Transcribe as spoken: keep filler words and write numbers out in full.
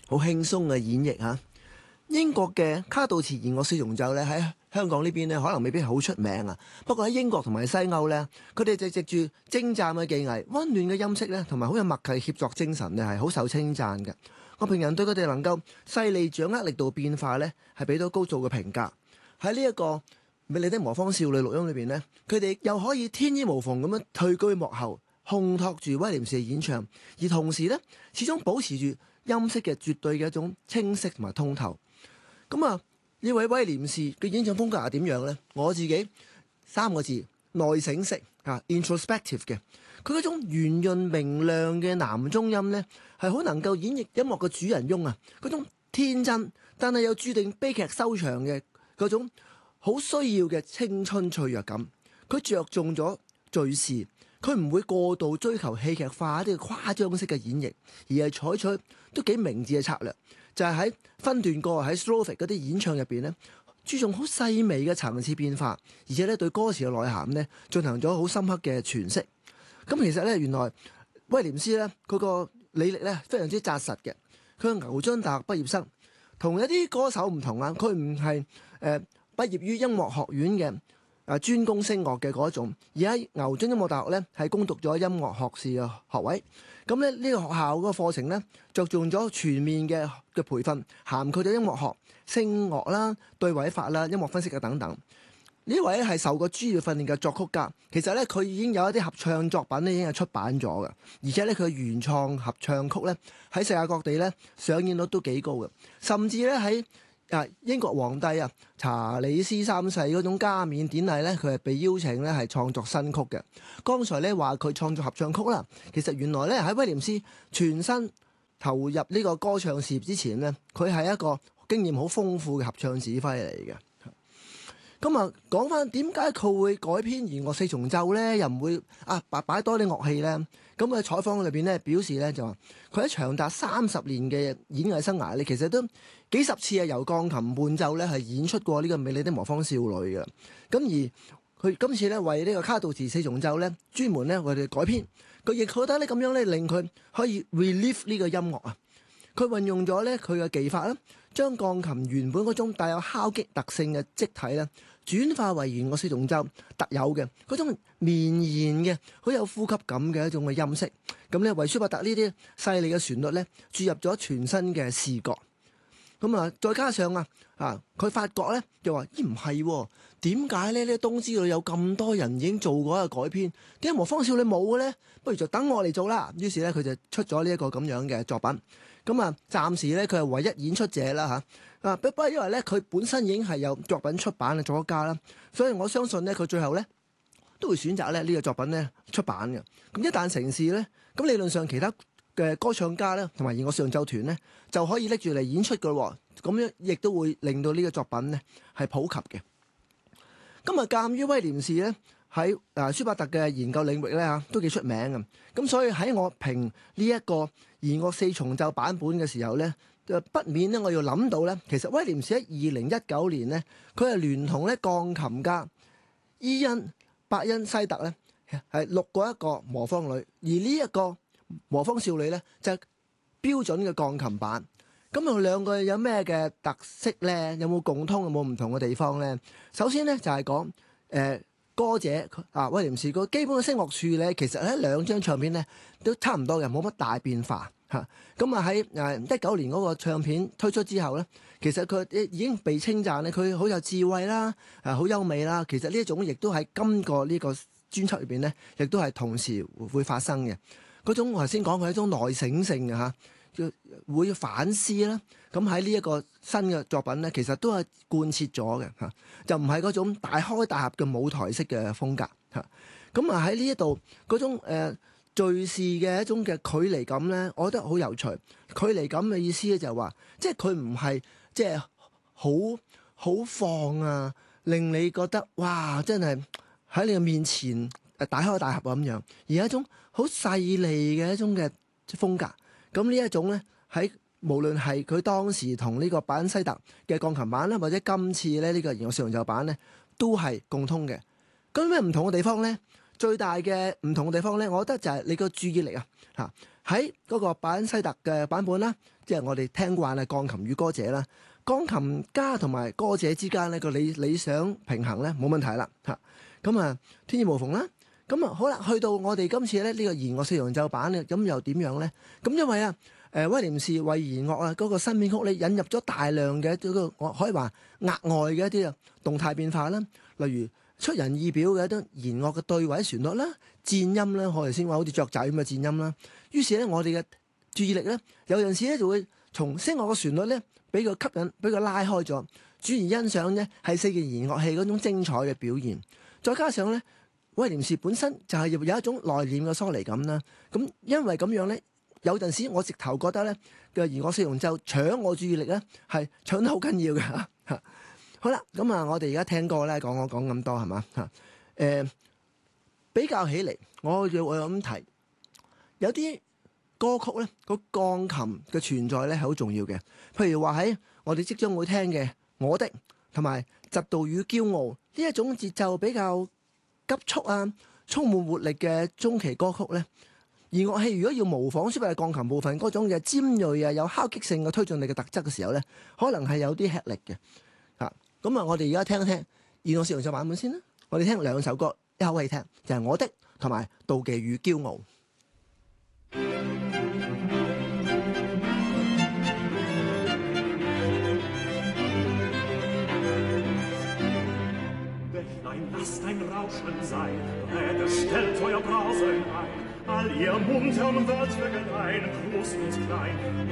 好輕鬆嘅演繹嚇。英國嘅卡杜茨弦樂四重奏咧喺香港呢邊咧可能未必好出名啊，不過喺英國同埋西歐咧，佢哋就藉住精湛嘅技藝、温暖嘅音色咧，同埋好有默契協作精神咧，係好受稱讚嘅。樂評人對佢哋能夠細膩掌握力度變化咧，係俾到高度嘅評價。喺呢一個美麗的魔方少女錄音裏邊呢，佢哋又可以天衣無縫咁樣退居幕後，烘托住威廉士嘅演唱，而同時呢，始終保持住音色嘅絕對嘅一種清晰同埋通透。咁啊，呢位威廉士嘅演唱風格係點樣呢？我自己三個字：內省式啊 ，introspective 嘅。佢嗰種圓潤明亮嘅男中音呢，係好能夠演繹音樂嘅主人翁啊，嗰種天真但係又注定悲劇收場嘅嗰種好需要嘅青春脆弱感。佢着重咗敘事，佢唔會過度追求戲劇化啲誇張式嘅演繹，而係採取都幾明智嘅策略，就係喺分段歌喺 Strophic 嗰啲演唱入邊咧，注重好細微嘅層次變化，而且咧對歌詞嘅內涵咧進行咗好深刻嘅詮釋。咁其實咧，原來威廉斯咧佢個履歷咧非常之紮實嘅，佢係牛津大學畢業生，同一啲歌手唔同啊，佢唔係誒畢業於音樂學院嘅誒專攻聲樂嘅嗰種，而喺牛津音樂大學咧係攻讀咗音樂學士嘅學位。咁咧呢個學校嗰個課程咧着重咗全面嘅嘅培訓，涵蓋咗音樂學、聲樂啦、對位法啦、音樂分析嘅等等。呢位咧係受過專業訓練嘅作曲家，其實咧佢已經有一啲合唱作品咧已經係出版咗嘅，而且咧佢原創合唱曲咧喺世界各地咧上演率都幾高嘅，甚至咧喺啊英國皇帝啊查理斯三世嗰種加冕典禮咧，佢係被邀請咧係創作新曲嘅。剛才咧話佢創作合唱曲啦，其實原來咧喺威廉斯全身投入呢個歌唱事業之前咧，佢係一個經驗好豐富嘅合唱指揮嚟嘅。咁啊，講翻點解佢會改編弦樂四重奏咧？又唔會啊擺擺多啲樂器咧？咁喺採訪裏邊咧表示咧就話，佢喺長達三十年嘅演藝生涯咧，其實都幾十次係由鋼琴伴奏咧係演出過呢個美麗的魔方少女嘅。咁而佢今次咧為呢個卡杜茨四重奏咧專門咧為佢哋改編，佢亦覺得咧咁樣咧令佢可以 relive 呢個音樂啊。佢運用咗咧佢嘅技法啦，將鋼琴原本嗰種帶有敲擊特性嘅積體咧，轉化為弦樂四重奏特有嘅嗰種綿延嘅、好有呼吸感嘅一種嘅音色。咁咧為舒伯特呢啲細膩嘅旋律咧，注入咗全新嘅視覺。咁啊，再加上啊啊，佢發覺咧就話：咦唔係，點解咧？呢東之裏有咁多人已經做過一個改編，點解魔方少女冇嘅咧？不如就等我嚟做啦。於是咧，佢就出咗呢一個咁樣嘅作品。咁啊，暫時咧佢係唯一演出者啦嚇。啊，不過因為咧佢本身已經係有作品出版嘅作曲家啦，所以我相信咧佢最後咧都會選擇咧呢個作品咧出版嘅。咁一旦成事咧，咁理論上其他嘅歌唱家咧同埋弦樂四重奏團咧就可以拎住嚟演出㗎喎。咁樣亦都會令到呢個作品咧係普及嘅。咁啊，鑑於威廉士咧喺啊舒伯特嘅研究領域咧嚇都幾出名嘅，咁所以喺我評呢一個弦樂四重奏版本嘅時候咧，就不免咧我要諗到咧，其實威廉士喺二零一九年咧，佢係聯同咧鋼琴家伊恩伯恩西特咧係錄過一個魔方女，而呢一個魔方少女咧就係標準嘅鋼琴版。咁佢兩個有咩嘅特色咧？有冇共通？有冇唔同嘅地方咧？首先咧就係講誒歌者啊威廉士個基本嘅聲樂處理，其實喺兩張唱片咧都差唔多嘅，冇乜大變化嚇。咁啊喺誒一九年嗰個唱片推出之後咧，其實佢已經被稱讚咧，佢好有智慧啦，誒好優美啦。其實呢一種亦都喺今個呢個專輯裏邊咧，亦都係同時會發生嘅嗰種。我頭先講佢係一種內省性嘅嚇。會反思啦，咁喺呢一個新嘅作品咧，其實都係貫徹咗嘅嚇，就唔係嗰種大開大合嘅舞台式嘅風格嚇。咁啊喺呢一度嗰種誒敘事嘅一種嘅距離感咧，我覺得好有趣。距離感嘅意思咧就係話，即係佢唔係即係好好放啊，令你覺得哇真係喺你嘅面前誒大開大合咁樣，而係一種好細膩嘅一種嘅風格。咁呢一種咧，喺無論係佢當時同呢個伯恩西特嘅鋼琴版啦，或者今次咧呢個弦樂四重奏版咧，都係共通嘅。咁咩唔同嘅地方咧？最大嘅唔同嘅地方咧，我覺得就係你個注意力啊嚇。 喺嗰個拜恩西特嘅版本啦，即係我哋聽慣係鋼琴與歌者啦。鋼琴家同埋歌者之間呢個理理想平衡咧冇問題啦嚇。咁啊，天衣無縫啦。咁啊，好啦，去到我哋今次咧呢個弦樂四重奏版咧，咁又點樣咧？咁因為啊，誒威廉士為弦樂啊嗰個新編曲咧引入咗大量嘅嗰個我可以話額外嘅一啲啊動態變化啦，例如出人意表嘅一啲弦樂嘅對位旋律啦、顫音啦，我哋先話好似雀仔咁嘅顫音啦。於是咧，我哋嘅注意力咧有陣時咧就會從聲樂嘅旋律咧俾佢吸引，俾佢拉開咗，轉而欣賞呢係四件弦樂器嗰種精彩嘅表現。再加上咧，威廉士本身就係有一種內斂嘅疏離感啦。咁因為咁樣咧，有陣時我直頭覺得咧嘅弦樂四重奏搶我注意力咧係搶得好緊要嘅嚇。好啦，咁啊，我哋而家聽歌咧講我講咁多係嘛嚇？誒、呃、比較起嚟，我要我有咁提，有啲歌曲咧個鋼琴嘅存在咧係好重要嘅。譬如話喺我哋即將會聽嘅《我的》同埋《嫉妒與驕傲》呢一種節奏比較急速啊、充滿活力嘅中期歌曲咧，而樂器如果要模仿出嚟鋼琴部分嗰種嘅尖鋭啊、有敲擊性嘅推進力嘅特質嘅時候咧，可能係有啲吃力嘅嚇。咁啊，我哋而家聽一聽弦樂四重奏版本先啦。我哋聽兩首歌，一口氣聽，就係、是《我的》同埋《妒忌與驕傲》。 Lasst ein Rauschen sein, Räte, stellt euer Brausen ein, all ihr muntern Waldvögelein, groß und klein.